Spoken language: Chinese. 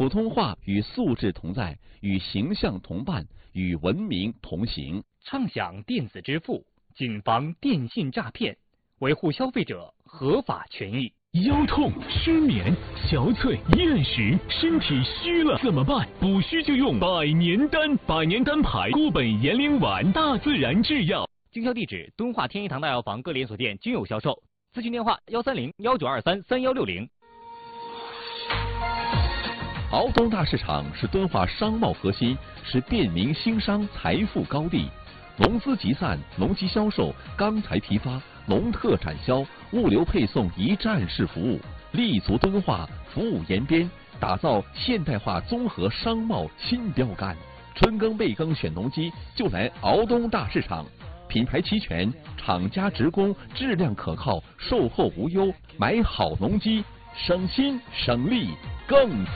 普通话与素质同在，与形象同伴，与文明同行。 畅享电子支付，谨防电信诈骗，维护消费者合法权益。 腰痛、失眠、憔悴、厌食，身体虚了怎么办？补虚就用百年丹，百年丹牌固本延龄丸，大自然制药。 经销地址：敦化天一堂大药房各连锁店均有销售。咨询电话：130-1923-3160。 敖东大市场是敦化商贸核心，是便民兴商财富高地。农资集散、农机销售、钢材批发、农特产销、物流配送一站式服务，立足敦化，服务延边，打造现代化综合商贸新标杆。春耕备耕选农机，就来敖东大市场。品牌齐全，厂家直供，质量可靠，售后无忧，买好农机，省心省力更。